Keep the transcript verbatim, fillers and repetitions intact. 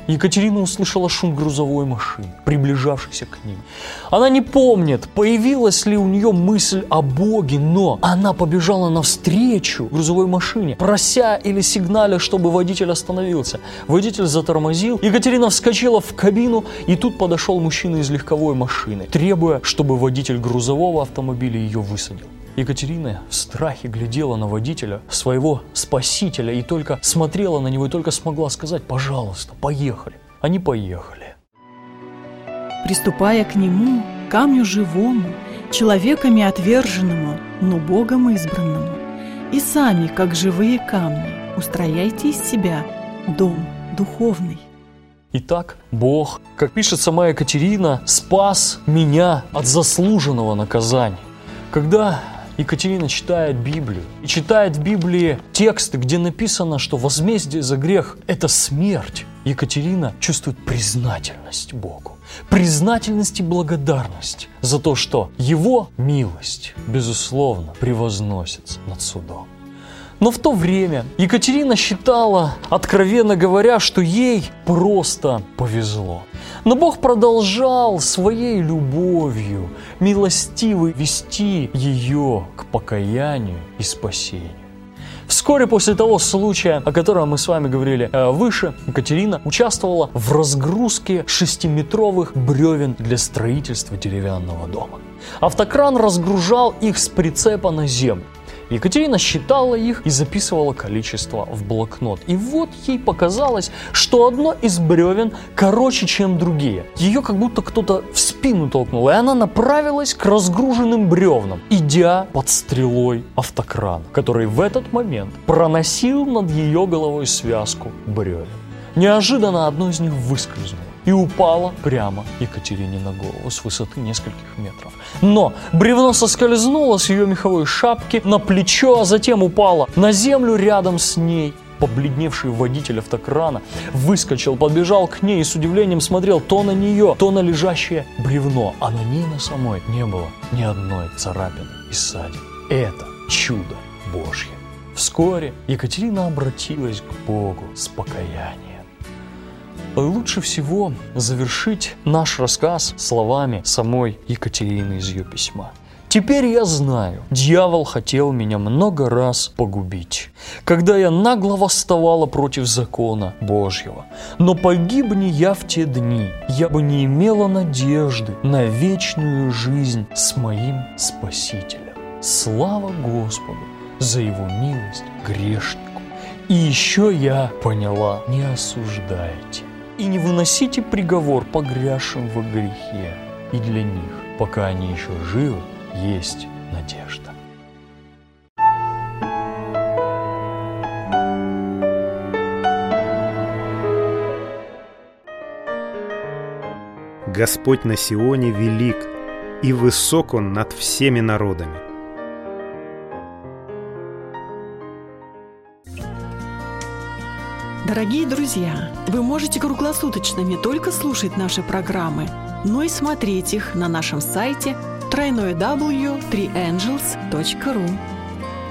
Екатерина услышала шум грузовой машины, приближавшейся к ним. Она не помнит, появилась ли у нее мысль о Боге, но она побежала навстречу грузовой машине, прося или сигналя, чтобы водитель остановился. Водитель затормозил, Екатерина вскочила в кабину, и тут подошел мужчина из легковой машины, требуя, чтобы водитель грузового автомобиля ее высадил. Екатерина в страхе глядела на водителя, своего спасителя, и только смотрела на него, и только смогла сказать: «Пожалуйста, поехали». Они поехали. Приступая к нему, камню живому, человеками отверженному, но Богом избранному, и сами, как живые камни, устрояйте из себя дом духовный. Итак, Бог, как пишет сама Екатерина, спас меня от заслуженного наказания. Когда Екатерина читает Библию и читает в Библии тексты, где написано, что возмездие за грех – это смерть, Екатерина чувствует признательность Богу, признательность и благодарность за то, что Его милость, безусловно, превозносится над судом. Но в то время Екатерина считала, откровенно говоря, что ей просто повезло. Но Бог продолжал своей любовью, милостиво вести ее к покаянию и спасению. Вскоре после того случая, о котором мы с вами говорили выше, Екатерина участвовала в разгрузке шестиметровых бревен для строительства деревянного дома. Автокран разгружал их с прицепа на землю. Екатерина считала их и записывала количество в блокнот. И вот ей показалось, что одно из бревен короче, чем другие. Ее как будто кто-то в спину толкнул, и она направилась к разгруженным бревнам, идя под стрелой автокрана, который в этот момент проносил над ее головой связку бревен. Неожиданно одно из них выскользнуло и упало прямо Екатерине на голову с высоты нескольких метров. Но бревно соскользнуло с ее меховой шапки на плечо, а затем упало на землю рядом с ней. Побледневший водитель автокрана выскочил, подбежал к ней и с удивлением смотрел то на нее, то на лежащее бревно, а на ней на самой не было ни одной царапины и ссадины. Это чудо Божье. Вскоре Екатерина обратилась к Богу с покаянием. Лучше всего завершить наш рассказ словами самой Екатерины из ее письма. «Теперь я знаю, дьявол хотел меня много раз погубить, когда я нагло восставала против закона Божьего. Но погибни я в те дни, я бы не имела надежды на вечную жизнь с моим Спасителем. Слава Господу за Его милость грешнику. И еще я поняла, не осуждайте и не выносите приговор погрязшим во грехе, и для них, пока они еще живы, есть надежда». Господь на Сионе велик, и высок Он над всеми народами. Дорогие друзья, вы можете круглосуточно не только слушать наши программы, но и смотреть их на нашем сайте дабл ю дабл ю дабл ю точка три энджелс точка ру.